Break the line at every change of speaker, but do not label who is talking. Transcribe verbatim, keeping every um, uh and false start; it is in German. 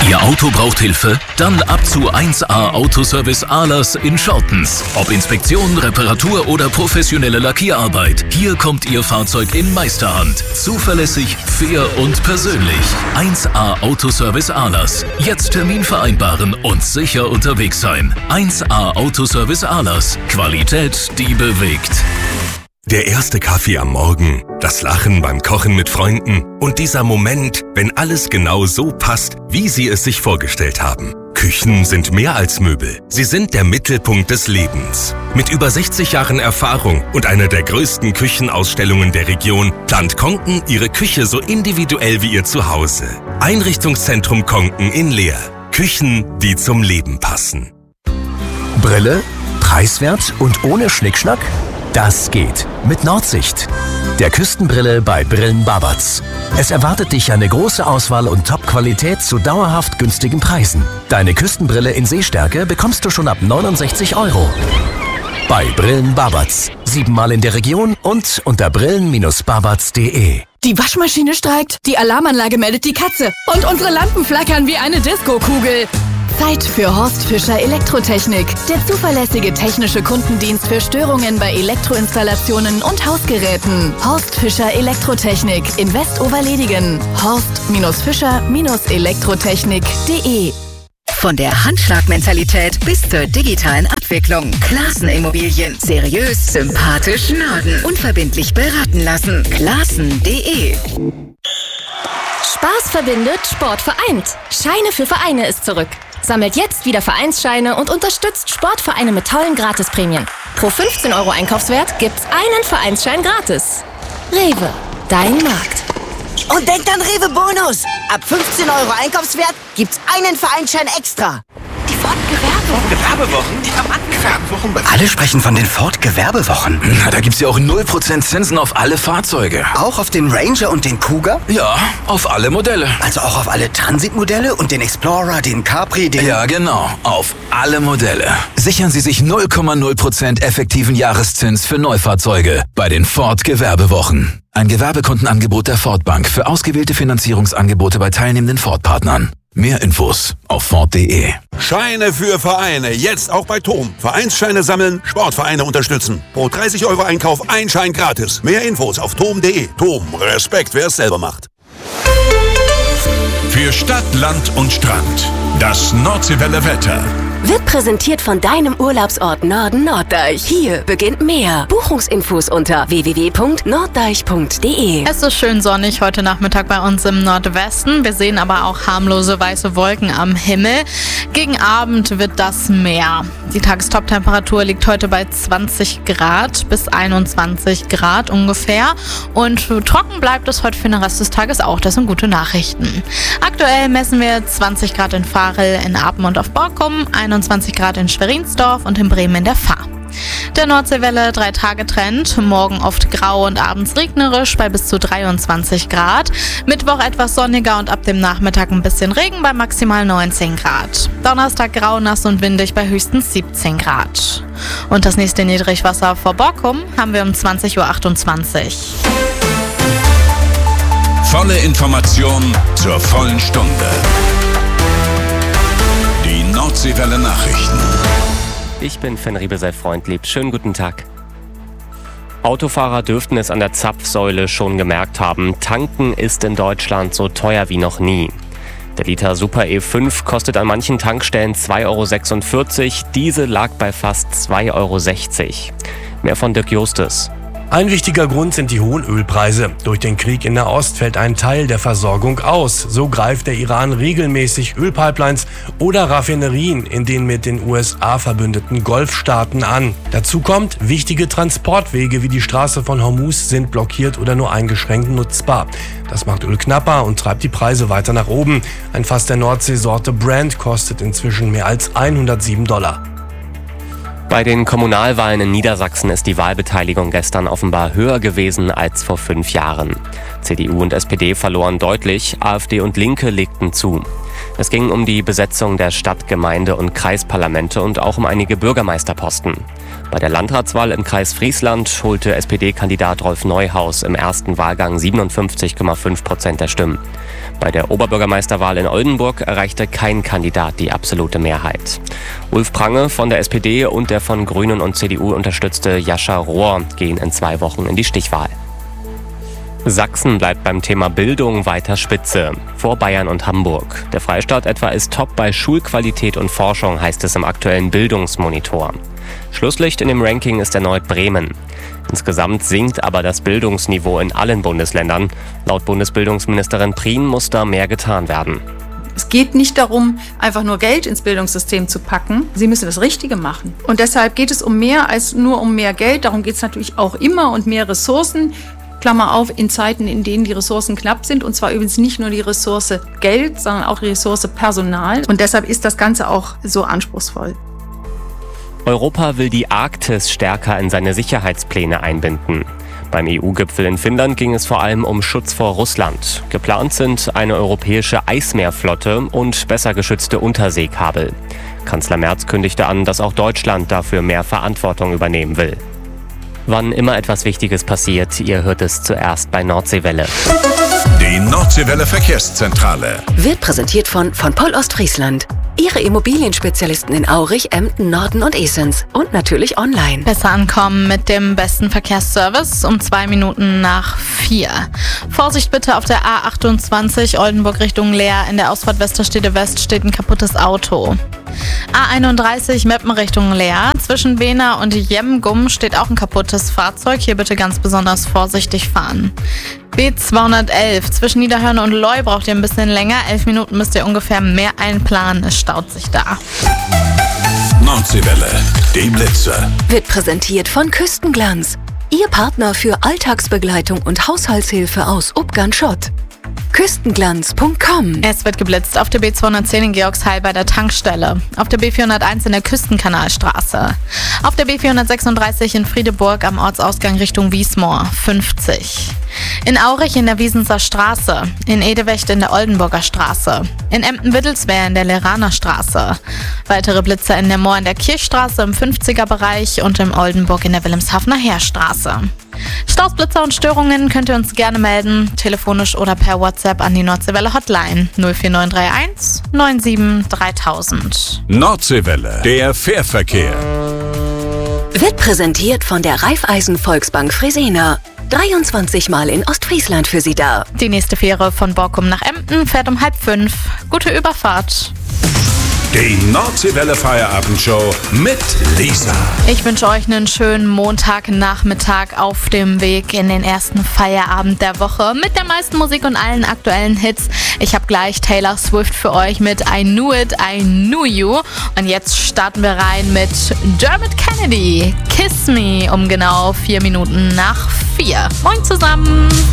Ihr Auto braucht Hilfe? Dann ab zu eins A Autoservice Ahlers in Schortens. Ob Inspektion, Reparatur oder professionelle Lackierarbeit, hier kommt Ihr Fahrzeug in Meisterhand. Zuverlässig, fair und persönlich. eins A Autoservice Ahlers. Jetzt Termin vereinbaren und sicher unterwegs sein. eins A Autoservice Ahlers. Qualität, die bewegt.
Der erste Kaffee am Morgen, das Lachen beim Kochen mit Freunden und dieser Moment, wenn alles genau so passt, wie Sie es sich vorgestellt haben. Küchen sind mehr als Möbel. Sie sind der Mittelpunkt des Lebens. Mit über sechzig Jahren Erfahrung und einer der größten Küchenausstellungen der Region plant Konken Ihre Küche so individuell wie Ihr Zuhause. Einrichtungszentrum Konken in Leer. Küchen, die zum Leben passen.
Brille? Preiswert und ohne Schnickschnack? Das geht mit Nordsicht, der Küstenbrille bei Brillen Babatz. Es erwartet dich eine große Auswahl und Top-Qualität zu dauerhaft günstigen Preisen. Deine Küstenbrille in Sehstärke bekommst du schon ab neunundsechzig Euro. Bei Brillen Babatz. Siebenmal in der Region und unter brillen Bindestrich babatz punkt de.
Die Waschmaschine streikt, die Alarmanlage meldet die Katze und unsere Lampen flackern wie eine Disco-Kugel. Zeit für Horst Fischer Elektrotechnik, der zuverlässige technische Kundendienst für Störungen bei Elektroinstallationen und Hausgeräten. Horst Fischer Elektrotechnik in Westoverledigen. horst Fischer Elektrotechnik punkt de.
Von der Handschlagmentalität bis zur digitalen Abwicklung. Classen Immobilien. Seriös, sympathisch, Norden. Unverbindlich beraten lassen. Classen punkt de.
Spaß verbindet, Sport vereint. Scheine für Vereine ist zurück. Sammelt jetzt wieder Vereinsscheine und unterstützt Sportvereine mit tollen Gratisprämien. Pro fünfzehn Euro Einkaufswert gibt's einen Vereinsschein gratis. Rewe, dein Markt.
Und denkt an Rewe Bonus. Ab fünfzehn Euro Einkaufswert gibt's einen Vereinsschein extra.
Die Ford-Gewerbewochen.
Gewerbewochen?
Die haben Gewerbewochen.
Alle sprechen von den Ford-Gewerbewochen.
Na, da gibt's ja auch null Prozent Zinsen auf alle Fahrzeuge.
Auch auf den Ranger und den Cougar?
Ja, auf alle Modelle.
Also auch auf alle Transit-Modelle und den Explorer, den Capri, den...
Ja, genau. Auf alle Modelle. Sichern Sie sich null Komma null Prozent effektiven Jahreszins für Neufahrzeuge bei den Ford-Gewerbewochen. Ein Gewerbekundenangebot der Ford Bank für ausgewählte Finanzierungsangebote bei teilnehmenden Ford-Partnern. Mehr Infos auf ford punkt de.
Scheine für Vereine, jetzt auch bei Tom. Vereinsscheine sammeln, Sportvereine unterstützen. Pro dreißig Euro Einkauf ein Schein gratis. Mehr Infos auf tom punkt de. Tom, Respekt, wer es selber macht.
Für Stadt, Land und Strand. Das Nordseewelle Wetter.
Wird präsentiert von deinem Urlaubsort Norden Norddeich. Hier beginnt mehr. Buchungsinfos unter w w w punkt norddeich punkt de.
Es ist schön sonnig heute Nachmittag bei uns im Nordwesten. Wir sehen aber auch harmlose weiße Wolken am Himmel. Gegen Abend wird das mehr. Die Tagestop-Temperatur liegt heute bei zwanzig Grad bis einundzwanzig Grad ungefähr. Und trocken bleibt es heute für den Rest des Tages auch. Das sind gute Nachrichten. Aktuell messen wir zwanzig Grad in Varel, in Apen und auf Borkum, einundzwanzig Grad in Schwerinsdorf und in Bremen in der Fahr. Der Nordseewelle drei Tage Trend. Morgen oft grau und abends regnerisch bei bis zu dreiundzwanzig Grad. Mittwoch etwas sonniger und ab dem Nachmittag ein bisschen Regen bei maximal neunzehn Grad. Donnerstag grau, nass und windig bei höchstens siebzehn Grad. Und das nächste Niedrigwasser vor Borkum haben wir um zwanzig Uhr achtundzwanzig.
Volle Information zur vollen Stunde. Die Nordseewelle Nachrichten.
Ich bin Fenribe sei Freundlieb. Schönen guten Tag. Autofahrer dürften es an der Zapfsäule schon gemerkt haben. Tanken ist in Deutschland so teuer wie noch nie. Der Liter Super E fünf kostet an manchen Tankstellen zwei Euro sechsundvierzig. Diese lag bei fast zwei Euro sechzig. Mehr von Dirk Justus.
Ein wichtiger Grund sind die hohen Ölpreise. Durch den Krieg in Nahost fällt ein Teil der Versorgung aus. So greift der Iran regelmäßig Ölpipelines oder Raffinerien in den mit den U S A verbündeten Golfstaaten an. Dazu kommt, wichtige Transportwege wie die Straße von Hormuz sind blockiert oder nur eingeschränkt nutzbar. Das macht Öl knapper und treibt die Preise weiter nach oben. Ein Fass der Nordseesorte Brent kostet inzwischen mehr als hundertsieben Dollar.
Bei den Kommunalwahlen in Niedersachsen ist die Wahlbeteiligung gestern offenbar höher gewesen als vor fünf Jahren. C D U und S P D verloren deutlich, AfD und Linke legten zu. Es ging um die Besetzung der Stadt-, Gemeinde- und Kreisparlamente und auch um einige Bürgermeisterposten. Bei der Landratswahl im Kreis Friesland holte S P D-Kandidat Rolf Neuhaus im ersten Wahlgang siebenundfünfzig Komma fünf Prozent der Stimmen. Bei der Oberbürgermeisterwahl in Oldenburg erreichte kein Kandidat die absolute Mehrheit. Ulf Prange von der S P D und der von Grünen und C D U unterstützte Jascha Rohr gehen in zwei Wochen in die Stichwahl. Sachsen bleibt beim Thema Bildung weiter Spitze, vor Bayern und Hamburg. Der Freistaat etwa ist top bei Schulqualität und Forschung, heißt es im aktuellen Bildungsmonitor. Schlusslicht in dem Ranking ist erneut Bremen. Insgesamt sinkt aber das Bildungsniveau in allen Bundesländern. Laut Bundesbildungsministerin Prien muss da mehr getan werden.
Es geht nicht darum, einfach nur Geld ins Bildungssystem zu packen. Sie müssen das Richtige machen. Und deshalb geht es um mehr als nur um mehr Geld. Darum geht es natürlich auch immer und mehr Ressourcen. Klammer auf, in Zeiten, in denen die Ressourcen knapp sind. Und zwar übrigens nicht nur die Ressource Geld, sondern auch die Ressource Personal. Und deshalb ist das Ganze auch so anspruchsvoll.
Europa will die Arktis stärker in seine Sicherheitspläne einbinden. Beim E U-Gipfel in Finnland ging es vor allem um Schutz vor Russland. Geplant sind eine europäische Eismeerflotte und besser geschützte Unterseekabel. Kanzler Merz kündigte an, dass auch Deutschland dafür mehr Verantwortung übernehmen will. Wann immer etwas Wichtiges passiert, ihr hört es zuerst bei Nordseewelle.
Die Nordseewelle Verkehrszentrale
wird präsentiert von von Poll Ostfriesland. Ihre Immobilienspezialisten in Aurich, Emden, Norden und Esens. Und natürlich online.
Besser ankommen mit dem besten Verkehrsservice um zwei Minuten nach vier. Vorsicht bitte auf der A achtundzwanzig Oldenburg Richtung Leer. In der Ausfahrt Westerstede West steht ein kaputtes Auto. A einunddreißig Meppen Richtung Leer. Zwischen Wehner und Jemgum steht auch ein kaputtes Fahrzeug. Hier bitte ganz besonders vorsichtig fahren. B zweihundertelf zwischen Niederhörn und Leu braucht ihr ein bisschen länger. Elf Minuten müsst ihr ungefähr mehr einplanen. Es staut sich da.
Nordseewelle, die Blitze.
Wird präsentiert von Küstenglanz. Ihr Partner für Alltagsbegleitung und Haushaltshilfe aus Ubgern-Schott. Küstenglanz Punkt com.
Es wird geblitzt auf der B zweihundertzehn in Georgsheil bei der Tankstelle, auf der B vierhunderteins in der Küstenkanalstraße, auf der B vierhundertsechsunddreißig in Friedeburg am Ortsausgang Richtung Wiesmoor, fünfzig. In Aurich in der Wiesenser Straße, in Edewecht in der Oldenburger Straße, in Emden-Wittelswehr in der Leraner Straße. Weitere Blitzer in der Moor in der Kirchstraße im fünfziger Bereich und im Oldenburg in der Wilhelmshavener Heerstraße. Staus, Blitzer und Störungen könnt ihr uns gerne melden, telefonisch oder per WhatsApp an die Nordseewelle Hotline null vier neun drei eins neun sieben dreitausend.
Nordseewelle, der Fährverkehr.
Wird präsentiert von der Raiffeisen Volksbank Fresenier. dreiundzwanzig Mal in Ostfriesland für Sie da.
Die nächste Fähre von Borkum nach Emden fährt um halb fünf. Gute Überfahrt.
Die Nordseewelle Feierabendshow mit Lisa.
Ich wünsche euch einen schönen Montagnachmittag auf dem Weg in den ersten Feierabend der Woche mit der meisten Musik und allen aktuellen Hits. Ich habe gleich Taylor Swift für euch mit I Knew It, I Knew You. Und jetzt starten wir rein mit Dermot Kennedy, Kiss Me, um genau vier Minuten nach vier. Moin zusammen.